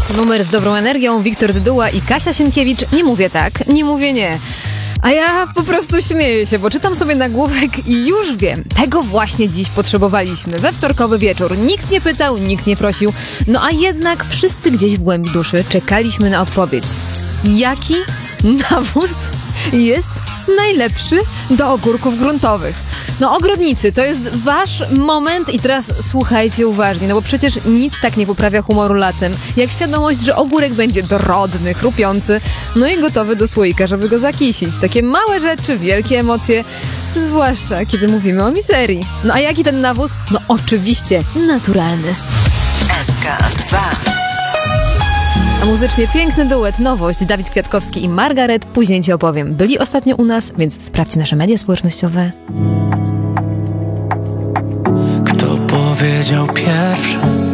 Numer z dobrą energią, Wiktor Dyduła i Kasia Sienkiewicz. Nie mówię tak, nie mówię nie. A ja po prostu śmieję się, bo czytam sobie nagłówek i już wiem, tego właśnie dziś potrzebowaliśmy. We wtorkowy wieczór nikt nie pytał, nikt nie prosił, no a jednak wszyscy gdzieś w głębi duszy czekaliśmy na odpowiedź. Jaki nawóz jest najlepszy do ogórków gruntowych? No ogrodnicy, to jest wasz moment i teraz słuchajcie uważnie, no bo przecież nic tak nie poprawia humoru latem, jak świadomość, że ogórek będzie dorodny, chrupiący, no i gotowy do słoika, żeby go zakisić. Takie małe rzeczy, wielkie emocje, zwłaszcza kiedy mówimy o mizerii. No a jaki ten nawóz? No oczywiście naturalny. SK2. A muzycznie piękny duet, nowość, Dawid Kwiatkowski i Margaret. Później ci opowiem. Byli ostatnio u nas, więc sprawdź nasze media społecznościowe. Kto powiedział pierwszy,